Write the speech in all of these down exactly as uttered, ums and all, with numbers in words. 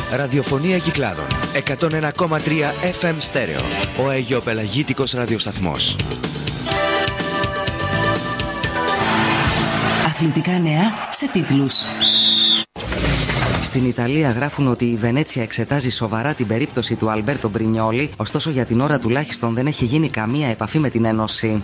Ραδιοφωνία Κυκλάδων εκατόν ένα κόμμα τρία εφ εμ στέρεο. Ο αιγιοπελαγίτικος ραδιοσταθμός. Αθλητικά νέα σε τίτλους. Στην Ιταλία γράφουν ότι η Βενέτσια εξετάζει σοβαρά την περίπτωση του Αλμπέρτο Μπρινιόλι, ωστόσο για την ώρα τουλάχιστον δεν έχει γίνει καμία επαφή με την Ένωση.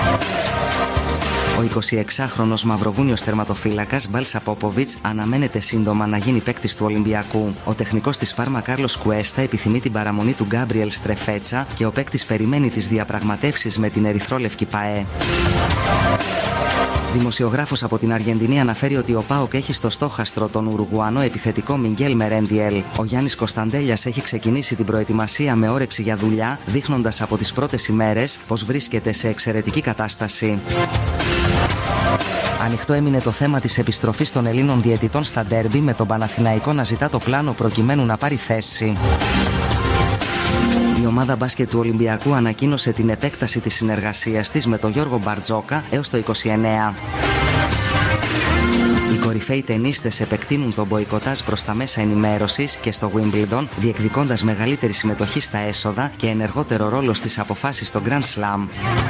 Ο εικοσιεξάχρονος μαυροβούνιος τερματοφύλακας Μπάλσα Πόποβιτς αναμένεται σύντομα να γίνει παίκτης του Ολυμπιακού. Ο τεχνικός της Πάρμα Κάρλος Κουέστα επιθυμεί την παραμονή του Γκάμπριελ Στρεφέτσα και ο παίκτης περιμένει τις διαπραγματεύσεις με την ερυθρόλευκη ΠΑΕ. Δημοσιογράφος από την Αργεντινή αναφέρει ότι ο ΠΑΟΚ έχει στο στόχαστρο τον Ουρουγουανό επιθετικό Μιγγέλ Μερέντιελ. Ο Γιάννης Κωνσταντέλιας έχει ξεκινήσει την προετοιμασία με όρεξη για δουλειά, δείχνοντας από τις πρώτες ημέρες πως βρίσκεται σε εξαιρετική κατάσταση. Ανοιχτό έμεινε το θέμα της επιστροφής των Ελλήνων διαιτητών στα ντέρμπι, με τον Παναθηναϊκό να ζητά το πλάνο προκειμένου να πάρει θέση. Η ομάδα μπάσκετ του Ολυμπιακού ανακοίνωσε την επέκταση της συνεργασίας της με τον Γιώργο Μπαρτζόκα έως το είκοσι εννέα. Οι κορυφαίοι τενίστες επεκτείνουν τον μποϊκοτάζ προς τα μέσα ενημέρωσης και στο Wimbledon, διεκδικώντας μεγαλύτερη συμμετοχή στα έσοδα και ενεργότερο ρόλο στις αποφάσεις στο Grand Slam.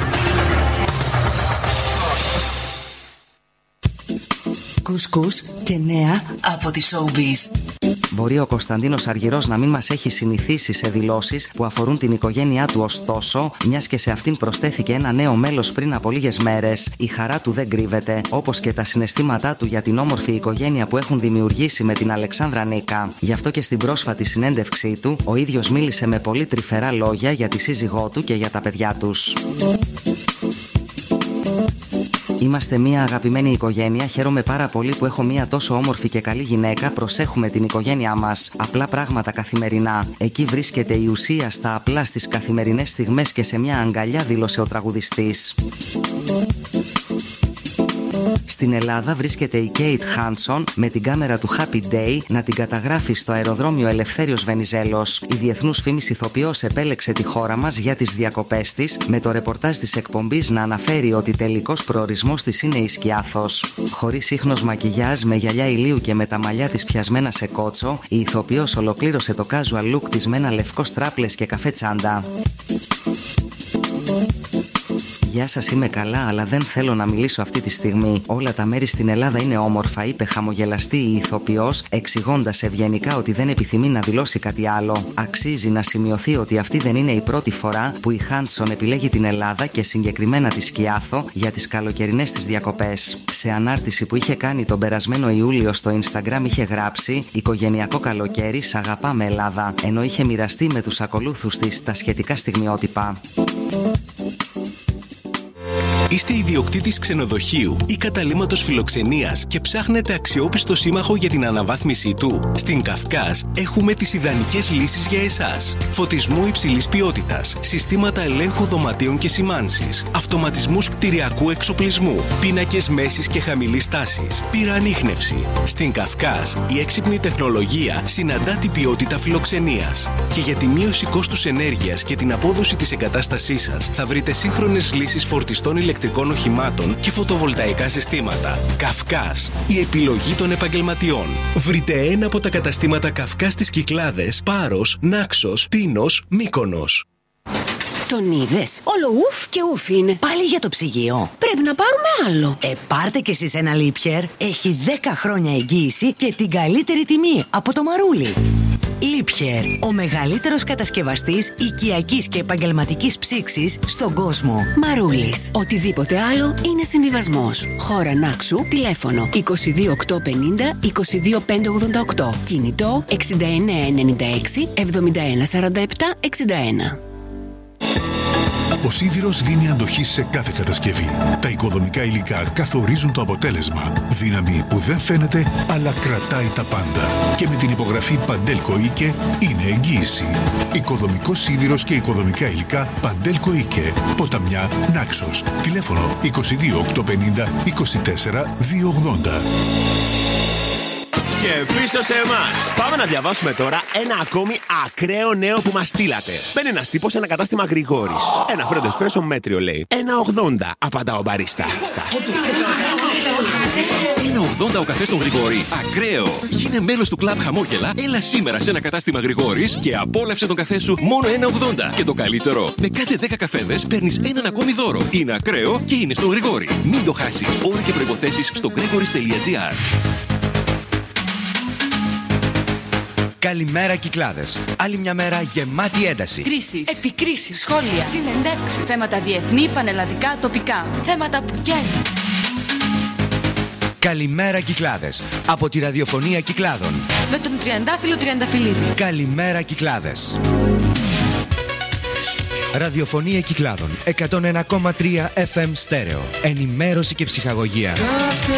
Κουσκούς και νέα από τη Showbiz. Μπορεί ο Κωνσταντίνος Αργυρός να μην μας έχει συνηθίσει σε δηλώσεις που αφορούν την οικογένειά του, ωστόσο, μιας και σε αυτήν προσθέθηκε ένα νέο μέλος πριν από λίγες μέρες. Η χαρά του δεν κρύβεται, όπως και τα συναισθήματά του για την όμορφη οικογένεια που έχουν δημιουργήσει με την Αλεξάνδρα Νίκα. Γι' αυτό και στην πρόσφατη συνέντευξή του, ο ίδιος μίλησε με πολύ τρυφερά λόγια για τη σύζυγό του και για τα παιδιά τους. Είμαστε μια αγαπημένη οικογένεια. Χαίρομαι πάρα πολύ που έχω μια τόσο όμορφη και καλή γυναίκα. Προσέχουμε την οικογένειά μας. Απλά πράγματα καθημερινά. Εκεί βρίσκεται η ουσία στα απλά, στις καθημερινές στιγμές και σε μια αγκαλιά, δήλωσε ο τραγουδιστής. Στην Ελλάδα βρίσκεται η Κέιτ Χάντσον με την κάμερα του Happy Day να την καταγράφει στο αεροδρόμιο Ελευθέριος Βενιζέλος. Η διεθνούς φήμης ηθοποιός επέλεξε τη χώρα μας για τις διακοπές της, με το ρεπορτάζ της εκπομπής να αναφέρει ότι τελικός προορισμός της είναι η Σκιάθος. Χωρίς ίχνος μακιγιάζ, με γυαλιά ηλίου και με τα μαλλιά της πιασμένα σε κότσο, η ηθοποιός ολοκλήρωσε το casual look της με ένα λευκό στράπλες και καφέ τσάντα. «Γεια σας, είμαι καλά, αλλά δεν θέλω να μιλήσω αυτή τη στιγμή. Όλα τα μέρη στην Ελλάδα είναι όμορφα», είπε χαμογελαστή η ηθοποιός, εξηγώντας ευγενικά ότι δεν επιθυμεί να δηλώσει κάτι άλλο. Αξίζει να σημειωθεί ότι αυτή δεν είναι η πρώτη φορά που η Χάντσον επιλέγει την Ελλάδα και συγκεκριμένα τη Σκιάθο για τις καλοκαιρινές της διακοπές. Σε ανάρτηση που είχε κάνει τον περασμένο Ιούλιο στο Instagram είχε γράψει «Οικογενειακό καλοκαίρι, σ' αγαπάμε Ελλάδα», ενώ είχε μοιραστεί με τους ακολούθους της τα σχετικά στιγμιότυπα. Είστε ιδιοκτήτης ξενοδοχείου ή καταλύματος φιλοξενίας και ψάχνετε αξιόπιστο σύμμαχο για την αναβάθμισή του? Στην Καυκάς έχουμε τις ιδανικές λύσεις για εσάς. Φωτισμού υψηλής ποιότητας, συστήματα ελέγχου δωματίων και σημάνσης, αυτοματισμούς κτηριακού εξοπλισμού, πίνακες μέσης και χαμηλής τάσης, πυροανίχνευση. Στην Καυκάς η έξυπνη τεχνολογία συναντά την ποιότητα φιλοξενίας. Και για τη μείωση κόστους ενέργειας και την απόδοση της εγκατάστασής σας θα βρείτε σύγχρονες λύσεις φορτιστών ηλεκτρικών οχημάτων και φωτοβολταϊκά συστήματα. Καυκάς, η επιλογή των επαγγελματιών. Βρείτε ένα από τα καταστήματα Καυκάς στις Κυκλάδες, Πάρος, Νάξος, Τίνος, Μύκονος. Τον είδες? Όλο ουφ και ουφ είναι. Πάλι για το ψυγείο. Πρέπει να πάρουμε άλλο. Ε, πάρτε κι εσείς ένα Liebherr. Έχει δέκα χρόνια εγγύηση και την καλύτερη τιμή από το Μαρούλι. Liebherr, ο μεγαλύτερος κατασκευαστής οικιακής και επαγγελματικής ψήξης στον κόσμο. Μαρούλης. Οτιδήποτε άλλο είναι συμβιβασμός. Χώρα Νάξου, τηλέφωνο είκοσι δύο οκτακόσια πενήντα είκοσι δύο πεντακόσια ογδόντα οκτώ. Κινητό εξήντα εννέα ενενήντα έξι εβδομήντα ένα σαράντα επτά εξήντα ένα. Ο σίδηρος δίνει αντοχή σε κάθε κατασκευή. Τα οικοδομικά υλικά καθορίζουν το αποτέλεσμα. Δύναμη που δεν φαίνεται, αλλά κρατάει τα πάντα. Και με την υπογραφή Παντέλκο Ίκε είναι εγγύηση. Οικοδομικός σίδηρος και οικοδομικά υλικά Παντέλκο Ίκε. Ποταμιά, Νάξος. Τηλέφωνο είκοσι δύο οκτακόσια πενήντα είκοσι τέσσερα διακόσια ογδόντα. Και πίσω σε εμάς. Πάμε να διαβάσουμε τώρα ένα ακόμη ακραίο νέο που μας στείλατε. Μπαίνει ένας τύπος σε ένα κατάστημα Γρηγόρης. Ένα φρέντο εσπρέσο μέτριο λέει. ένα ογδόντα, απαντά ο μπαρίστα. ένα ογδόντα ο καφές στον Γρηγόρη. Ακραίο. Γίνε μέλος του κλαμπ Χαμόγελα. Έλα σήμερα σε ένα κατάστημα Γρηγόρης και απόλαυσε τον καφέ σου μόνο ένα ογδόντα. Και το καλύτερο, με κάθε δέκα καφέδες παίρνεις έναν ακόμη δώρο. Είναι ακραίο και είναι στον Γρηγόρη. Μην το χάσεις. Όροι και προϋποθέσεις στο gregoris τελεία gr. Καλημέρα Κυκλάδες. Άλλη μια μέρα γεμάτη ένταση. Κρίσεις, επικρίσεις, σχόλια, συνεντεύξεις, θέματα διεθνή, πανελλαδικά, τοπικά. Θέματα που καίνουν. Καλημέρα Κυκλάδες. Από τη ραδιοφωνία Κυκλάδων. Με τον Τριαντάφυλλο Τριανταφυλλίδη. Καλημέρα Κυκλάδες. Ραδιοφωνία Κυκλάδων εκατόν ένα κόμμα τρία εφ εμ στέρεο. Ενημέρωση και ψυχαγωγία.